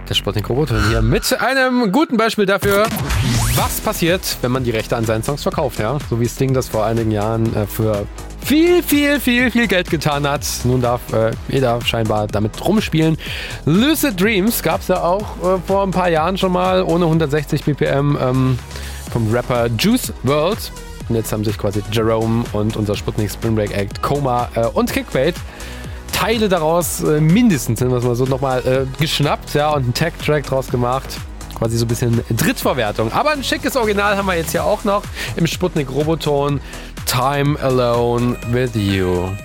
Der Sputnik Roboton hier mit einem guten Beispiel dafür, was passiert, wenn man die Rechte an seinen Songs verkauft. Ja? So wie Sting das vor einigen Jahren für viel Geld getan hat. Nun darf jeder scheinbar damit rumspielen. Lucid Dreams gab es ja auch vor ein paar Jahren schon mal ohne 160 BPM vom Rapper Juice WRLD. Und jetzt haben sich quasi Jerome und unser Sputnik Spring Break Act, Coma und Kickbait Teile daraus mindestens, nennen wir es mal so, nochmal geschnappt, ja, und einen Tag-Track draus gemacht. Quasi so ein bisschen Drittverwertung. Aber ein schickes Original haben wir jetzt hier auch noch im Sputnik Roboton. Time Alone with You.